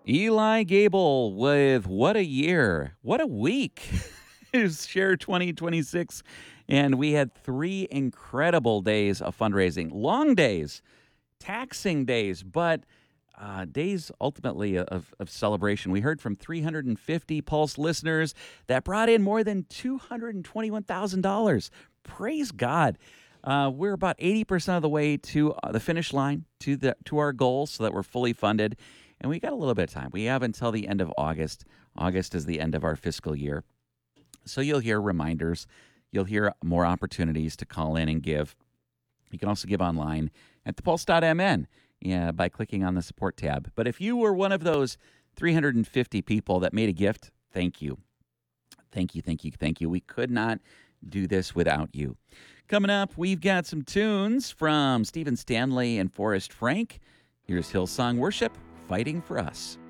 Eli Gable with What a Year. What a week. Is Share 2026. And we had 3 incredible days of fundraising. Long days, taxing days, but days ultimately of celebration. We heard from 350 Pulse listeners that brought in more than $221,000. Praise God. We're about 80% of the way to the finish line, to our goal, so that we're fully funded. And we got a little bit of time. We have until the end of August. August is the end of our fiscal year. So you'll hear reminders. You'll hear more opportunities to call in and give. You can also give online at thepulse.mn by clicking on the support tab. But if you were one of those 350 people that made a gift, thank you. Thank you, thank you, thank you. We could not do this without you. Coming up, we've got some tunes from Stephen Stanley and Forrest Frank. Here's Hillsong Worship, Fighting for Us.